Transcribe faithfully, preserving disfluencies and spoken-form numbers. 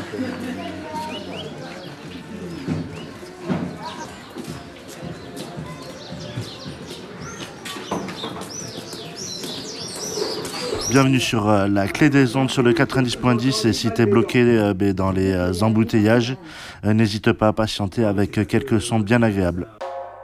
Bienvenue sur euh, la clé des ondes sur le quatre-vingt-dix point dix, et si t'es bloqué euh, ben, dans les euh, embouteillages, euh, n'hésite pas à patienter avec euh, quelques sons bien agréables.